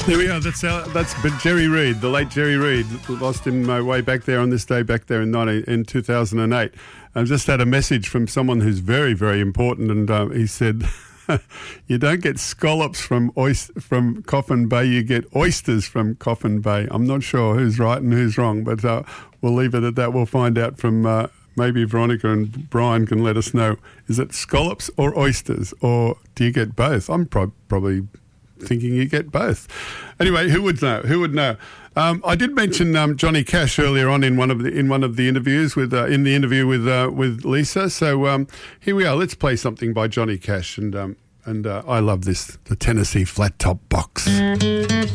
There we are. That's Jerry Reid, the late Jerry Reid. Lost him way back there on this day back there in 2008. I just had a message from someone who's very, very important, and he said, "You don't get scallops from Coffin Bay. You get oysters from Coffin Bay." I'm not sure who's right and who's wrong, but we'll leave it at that. We'll find out from maybe Veronica and Brian can let us know. Is it scallops or oysters, or do you get both? I'm probably thinking you get both. Anyway, who would know? Who would know? I did mention Johnny Cash earlier on in one of the interviews with with Lisa. So here we are. Let's play something by Johnny Cash, and I love this, the Tennessee Flat Top Box.